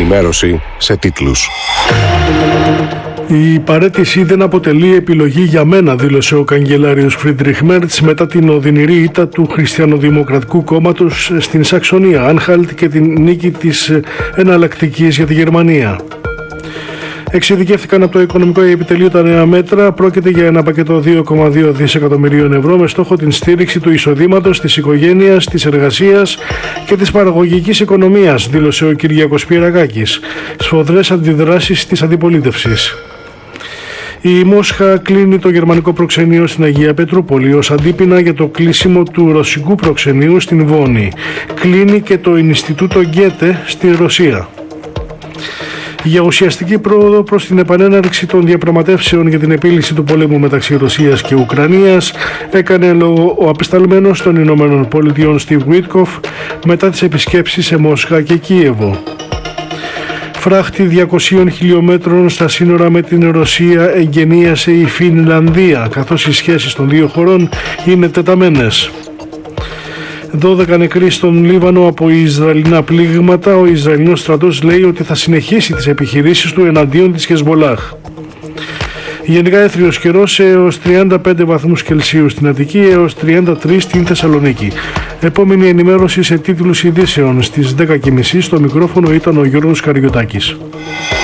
ενημέρωση σε τίτλους. Η παραίτηση δεν αποτελεί επιλογή για μένα, δήλωσε ο καγκελάριος Φρίντριχ Μέρτς μετά την οδυνηρή ήττα του Χριστιανοδημοκρατικού Κόμματος στην Σαξονία Άνχαλτ και την νίκη της εναλλακτικής για τη Γερμανία. Εξειδικεύτηκαν από το Οικονομικό Επιτελείο τα νέα μέτρα. Πρόκειται για ένα πακέτο 2,2 δισεκατομμυρίων ευρώ με στόχο την στήριξη του εισοδήματος, της οικογένειας, της εργασίας και της παραγωγικής οικονομίας, δήλωσε ο Κυριάκος Πιερακάκης. Σφοδρές αντιδράσεις της αντιπολίτευσης. Η Μόσχα κλείνει το γερμανικό προξενείο στην Αγία Πετρούπολη ως αντίπεινα για το κλείσιμο του ρωσικού προξενείου στην Βόνη. Κλείνει και το Ινστιτούτο Γκέτε στη Ρωσία. Για ουσιαστική πρόοδο προς την επανέναρξη των διαπραγματεύσεων για την επίλυση του πολέμου μεταξύ Ρωσίας και Ουκρανίας έκανε λόγο ο απεσταλμένος των Ηνωμένων Πολιτειών Στιβ Βίτκοφ μετά τις επισκέψεις σε Μόσχα και Κίεβο. Φράχτη 200 χιλιόμετρων στα σύνορα με την Ρωσία εγγενίασε η Φινλανδία, καθώς οι σχέσεις των δύο χωρών είναι τεταμένες. 12 νεκροί στον Λίβανο από Ισραηλινά πλήγματα. Ο Ισραηλινός στρατός λέει ότι θα συνεχίσει τις επιχειρήσεις του εναντίον της Χεσμολάχ. Γενικά έθριος καιρός έως 35 βαθμούς Κελσίου στην Αττική έως 33 στην Θεσσαλονίκη. Επόμενη ενημέρωση σε τίτλους ειδήσεων στις 10:30. Στο μικρόφωνο ήταν ο Γιώργος Καριωτάκης.